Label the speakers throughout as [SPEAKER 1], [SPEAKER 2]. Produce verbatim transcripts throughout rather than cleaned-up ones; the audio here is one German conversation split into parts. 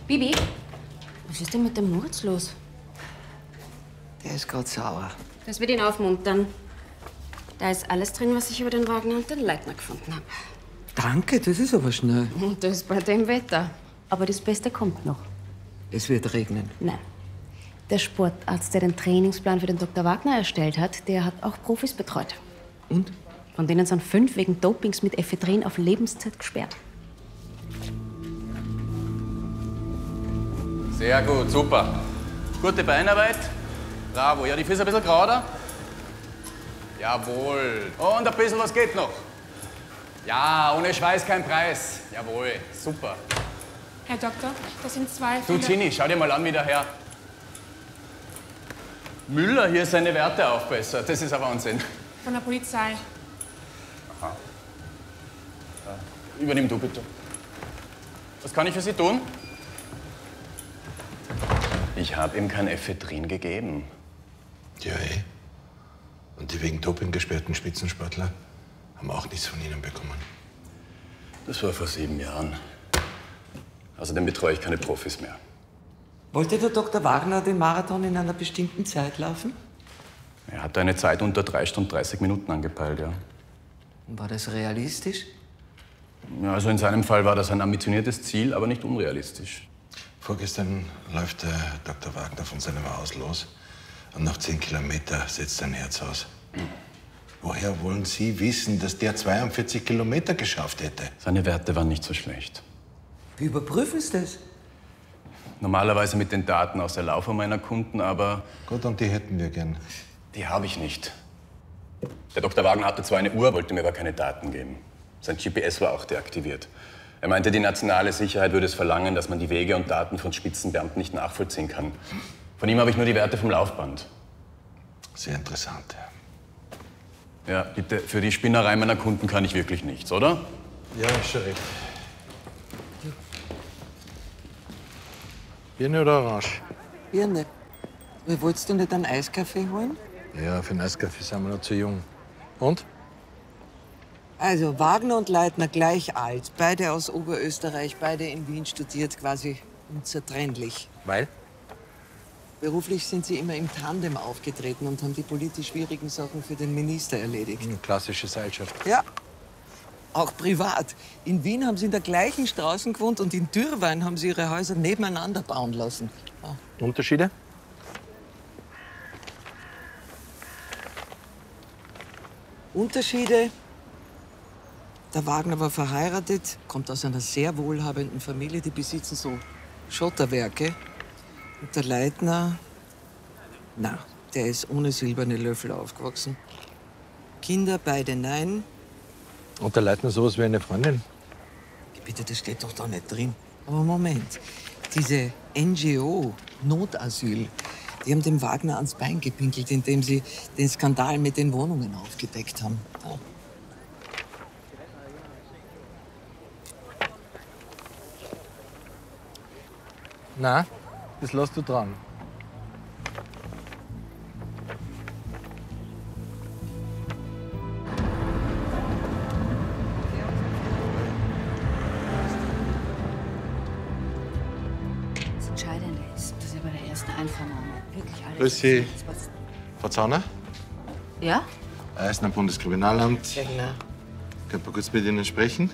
[SPEAKER 1] Bibi, was ist denn mit dem Moritz los?
[SPEAKER 2] Der ist gerade sauer.
[SPEAKER 1] Das wird ihn aufmuntern. Da ist alles drin, was ich über den Wagner und den Leitner gefunden habe.
[SPEAKER 2] Danke, das ist aber schnell.
[SPEAKER 1] Und das bei dem Wetter. Aber das Beste kommt noch.
[SPEAKER 2] Es wird regnen.
[SPEAKER 1] Nein. Der Sportarzt, der den Trainingsplan für den Doktor Wagner erstellt hat, der hat auch Profis betreut.
[SPEAKER 2] Und?
[SPEAKER 1] Von denen sind fünf wegen Dopings mit Ephedrin auf Lebenszeit gesperrt.
[SPEAKER 3] Sehr gut, super. Gute Beinarbeit. Bravo. Ja, die Füße ein bisschen gerader. Jawohl. Und ein bisschen was geht noch. Ja, ohne Schweiß kein Preis. Jawohl, super.
[SPEAKER 4] Herr Doktor, das sind zwei...
[SPEAKER 3] Du, Ginny, schau dir mal an, wie der Herr Müller hier seine Werte aufbessert. Das ist ein Wahnsinn.
[SPEAKER 4] Von der Polizei.
[SPEAKER 3] Aha. Ja. Übernimm du bitte. Was kann ich für Sie tun? Ich habe ihm kein Ephedrin gegeben.
[SPEAKER 5] Ja, eh. Und die wegen Doping gesperrten Spitzensportler haben auch nichts von Ihnen bekommen.
[SPEAKER 3] Das war vor sieben Jahren. Außerdem betreue ich keine Profis mehr.
[SPEAKER 2] Wollte der Doktor Wagner den Marathon in einer bestimmten Zeit laufen?
[SPEAKER 3] Er hat eine Zeit unter drei Stunden dreißig Minuten angepeilt, ja.
[SPEAKER 2] War das realistisch?
[SPEAKER 3] Ja, also in seinem Fall war das ein ambitioniertes Ziel, aber nicht unrealistisch.
[SPEAKER 5] Vorgestern läuft der Doktor Wagner von seinem Haus los und nach zehn Kilometer setzt sein Herz aus. Woher wollen Sie wissen, dass der zweiundvierzig Kilometer geschafft hätte?
[SPEAKER 3] Seine Werte waren nicht so schlecht.
[SPEAKER 2] Wie überprüfen Sie das?
[SPEAKER 3] Normalerweise mit den Daten aus der Laufuhr meiner Kunden, aber...
[SPEAKER 5] Gut, und die hätten wir gern.
[SPEAKER 3] Die habe ich nicht. Der Doktor Wagner hatte zwar eine Uhr, wollte mir aber keine Daten geben. Sein G P S war auch deaktiviert. Er meinte, die nationale Sicherheit würde es verlangen, dass man die Wege und Daten von Spitzenbeamten nicht nachvollziehen kann. Von ihm habe ich nur die Werte vom Laufband.
[SPEAKER 5] Sehr interessant.
[SPEAKER 3] Ja, bitte, für die Spinnerei meiner Kunden kann ich wirklich nichts, oder?
[SPEAKER 5] Ja, ist schon recht. Birne oder Orange?
[SPEAKER 2] Birne. Wie wolltest du nicht einen Eiskaffee holen?
[SPEAKER 5] Ja, für einen Eiskaffee sind wir noch zu jung. Und?
[SPEAKER 2] Also Wagner und Leitner gleich alt, beide aus Oberösterreich, beide in Wien studiert, quasi unzertrennlich.
[SPEAKER 5] Weil?
[SPEAKER 2] Beruflich sind sie immer im Tandem aufgetreten und haben die politisch schwierigen Sachen für den Minister erledigt.
[SPEAKER 5] Eine klassische Seilschaft.
[SPEAKER 2] Ja, auch privat. In Wien haben sie in der gleichen Straße gewohnt und in Dürrwein haben sie ihre Häuser nebeneinander bauen lassen. Ah.
[SPEAKER 5] Unterschiede?
[SPEAKER 2] Unterschiede? Der Wagner war verheiratet, kommt aus einer sehr wohlhabenden Familie, die besitzen so Schotterwerke. Und der Leitner, na, der ist ohne silberne Löffel aufgewachsen. Kinder, beide nein.
[SPEAKER 5] Und der Leitner sowas wie eine Freundin?
[SPEAKER 2] Bitte, das steht doch da nicht drin. Aber Moment, diese N G O, Notasyl, die haben dem Wagner ans Bein gepinkelt, indem sie den Skandal mit den Wohnungen aufgedeckt haben. Ja.
[SPEAKER 5] Na, das lässt du dran.
[SPEAKER 6] Das Entscheidende ist, dass er bei der ersten Einvernahme wirklich alles...
[SPEAKER 5] Grüß Sie. Frau Zauner?
[SPEAKER 6] Ja?
[SPEAKER 5] Eisener Bundeskriminalamt.
[SPEAKER 2] Ja, genau.
[SPEAKER 5] Könnte man kurz mit Ihnen sprechen?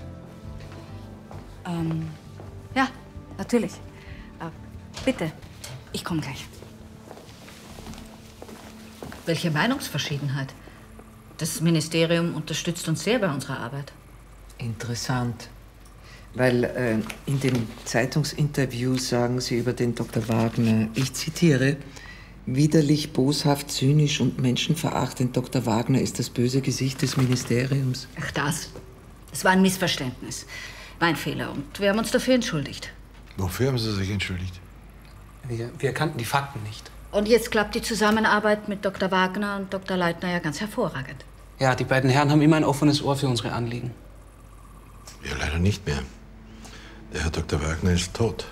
[SPEAKER 6] Ähm, ja, natürlich. Äh, bitte, ich komme gleich. Welche Meinungsverschiedenheit? Das Ministerium unterstützt uns sehr bei unserer Arbeit.
[SPEAKER 2] Interessant. Weil äh, in dem Zeitungsinterview sagen Sie über den Doktor Wagner, ich zitiere, widerlich, boshaft, zynisch und menschenverachtend. Doktor Wagner ist das böse Gesicht des Ministeriums.
[SPEAKER 6] Ach, das. Es war ein Missverständnis. Mein Fehler. Und wir haben uns dafür entschuldigt.
[SPEAKER 5] Wofür haben Sie sich entschuldigt?
[SPEAKER 7] Wir, wir kannten die Fakten nicht.
[SPEAKER 6] Und jetzt klappt die Zusammenarbeit mit Doktor Wagner und Doktor Leitner ja ganz hervorragend.
[SPEAKER 7] Ja, die beiden Herren haben immer ein offenes Ohr für unsere Anliegen.
[SPEAKER 5] Ja, leider nicht mehr. Der Herr Doktor Wagner ist tot.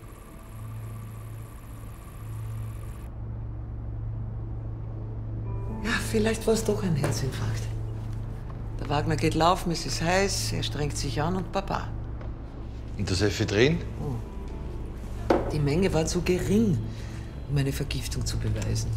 [SPEAKER 2] Ja, vielleicht war es doch ein Herzinfarkt. Der Wagner geht laufen, es ist heiß, er strengt sich an und Papa.
[SPEAKER 5] Und das Ephedrin?
[SPEAKER 2] Oh. Die Menge war zu gering, um eine Vergiftung zu beweisen.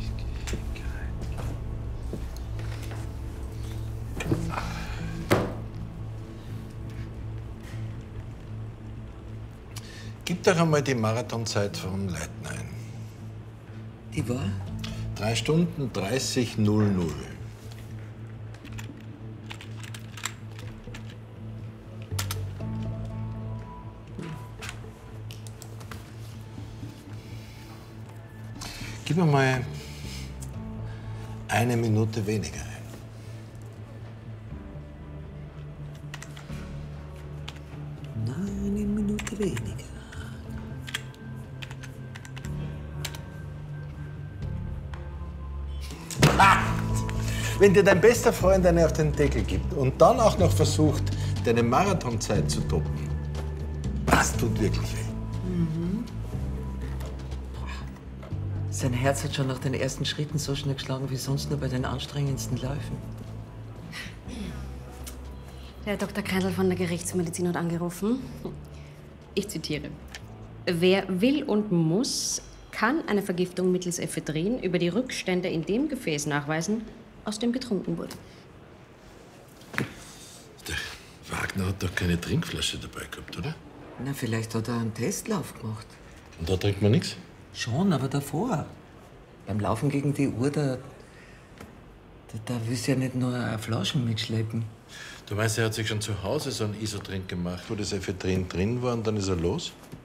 [SPEAKER 5] Gib doch einmal die Marathonzeit vom Leitner ein.
[SPEAKER 2] Die war?
[SPEAKER 5] Drei Stunden dreißig null null. Gib mir mal eine Minute weniger ein.
[SPEAKER 2] Eine Minute weniger.
[SPEAKER 5] Ah! Wenn dir dein bester Freund eine auf den Deckel gibt und dann auch noch versucht, deine Marathonzeit zu toppen, das tut wirklich weh.
[SPEAKER 2] Mhm. Sein Herz hat schon nach den ersten Schritten so schnell geschlagen wie sonst nur bei den anstrengendsten Läufen.
[SPEAKER 1] Der Herr Doktor Kreindl von der Gerichtsmedizin hat angerufen. Ich zitiere. Wer will und muss, kann eine Vergiftung mittels Ephedrin über die Rückstände in dem Gefäß nachweisen, aus dem getrunken wurde.
[SPEAKER 5] Der Wagner hat doch keine Trinkflasche dabei gehabt, oder?
[SPEAKER 2] Na, vielleicht hat er einen Testlauf gemacht.
[SPEAKER 5] Und da trinkt man nichts?
[SPEAKER 2] Schon, aber davor. Beim Laufen gegen die Uhr, da, da, da willst du ja nicht nur eine Flasche mitschleppen.
[SPEAKER 5] Du meinst, er hat sich schon zu Hause so einen Isotrink gemacht, wo das Ephedrin drin war und dann ist er los?